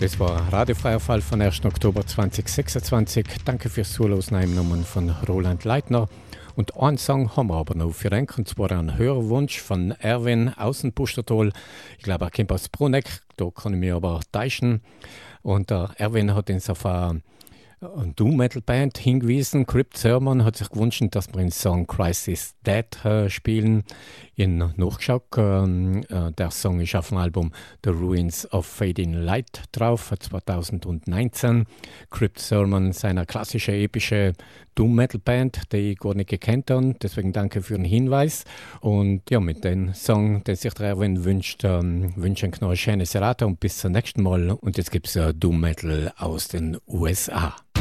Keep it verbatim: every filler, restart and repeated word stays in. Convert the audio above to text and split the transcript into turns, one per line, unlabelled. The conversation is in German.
Das war Radiofreier Fall von ersten Oktober zweitausendsechsundzwanzig. Danke fürs Zuhören von Roland Leitner. Und einen Song haben wir aber noch für einen, und zwar ein Hörerwunsch von Erwin aus dem Pustertal. Ich glaube, er kommt aus Bruneck, da kann ich mich aber täuschen. Und der Erwin hat uns auf eine Doom-Metal-Band hingewiesen. Crypt Sermon hat sich gewünscht, dass wir den Song Christ is Dead äh, spielen. In nachgeschaut, ähm, äh, der Song ist auf dem Album The Ruins of Fading Light drauf, zweitausendneunzehn. Crypt Sermon ist eine klassische, epische Doom-Metal-Band, die ich gar nicht gekannt habe. Deswegen danke für den Hinweis. Und ja, mit dem Song, den sich der Erwin wünscht, ähm, wünsche ich noch ein schönes Rate und bis zum nächsten Mal. Und jetzt gibt es äh, Doom-Metal aus den U S A.